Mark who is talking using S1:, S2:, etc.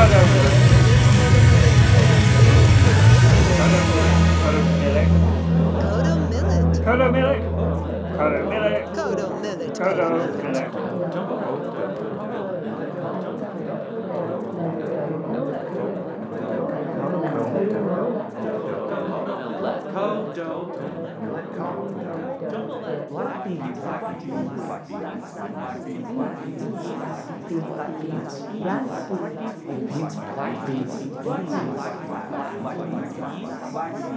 S1: Kodo Millet.
S2: Kodo Millet. Kodo Millet.
S1: Kodo Millet.
S2: Kodo Millet.
S3: Black beans, black beans, black beans, black beans, black beans, black beans, black beans, black beans, black beans, black beans, black beans, black beans, black beans, black beans,